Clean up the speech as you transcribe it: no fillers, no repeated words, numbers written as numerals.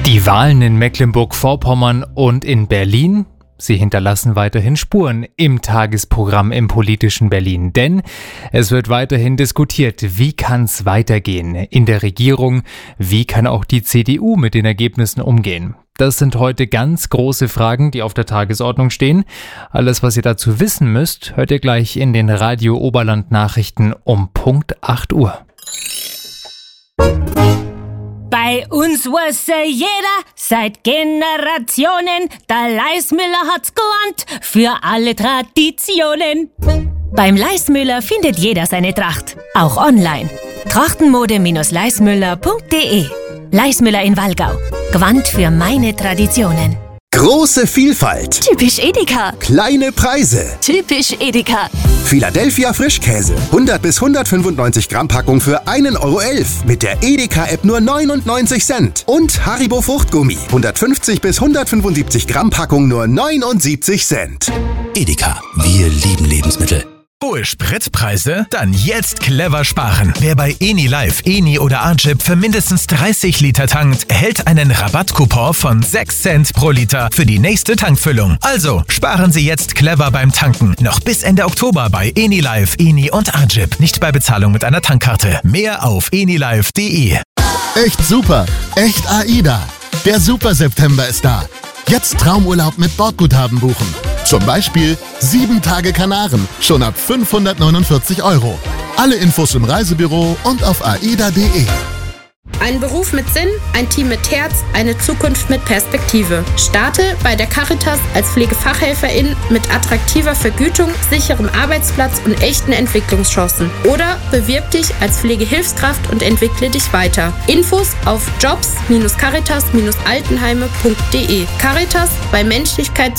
Die Wahlen in Mecklenburg-Vorpommern und in Berlin, sie hinterlassen weiterhin Spuren im Tagesprogramm im politischen Berlin. Denn es wird weiterhin diskutiert, wie kann es weitergehen in der Regierung, wie kann auch die CDU mit den Ergebnissen umgehen. Das sind heute ganz große Fragen, die auf der Tagesordnung stehen. Alles, was ihr dazu wissen müsst, hört ihr gleich in den Radio Oberland Nachrichten um Punkt 8 Uhr. Bei uns wusste jeder seit Generationen, der Leismüller hat's gelernt für alle Traditionen. Beim Leismüller findet jeder seine Tracht, auch online. Trachtenmode-leismüller.de. Leismüller in Wallgau. Gewandt für meine Traditionen. Große Vielfalt. Typisch Edeka. Kleine Preise. Typisch Edeka. Philadelphia Frischkäse. 100 bis 195 Gramm Packung für 1,11 € mit der Edeka-App nur 99 Cent. Und Haribo Fruchtgummi. 150 bis 175 Gramm Packung nur 79 Cent. Edeka. Wir lieben Lebensmittel. Hohe Spritpreise? Dann jetzt clever sparen. Wer bei EniLife, Eni oder Arjip für mindestens 30 Liter tankt, erhält einen Rabattcoupon von 6 Cent pro Liter für die nächste Tankfüllung. Also sparen Sie jetzt clever beim Tanken. Noch bis Ende Oktober bei EniLife, Eni und Arjip. Nicht bei Bezahlung mit einer Tankkarte. Mehr auf enilife.de. Echt super. Echt AIDA. Der Super September ist da. Jetzt Traumurlaub mit Bordguthaben buchen. Zum Beispiel 7 Tage Kanaren, schon ab 549 €. Alle Infos im Reisebüro und auf aida.de. Ein Beruf mit Sinn, ein Team mit Herz, eine Zukunft mit Perspektive. Starte bei der Caritas als Pflegefachhelferin mit attraktiver Vergütung, sicherem Arbeitsplatz und echten Entwicklungschancen. Oder bewirb dich als Pflegehilfskraft und entwickle dich weiter. Infos auf jobs-caritas-altenheime.de. Caritas, weil Menschlichkeit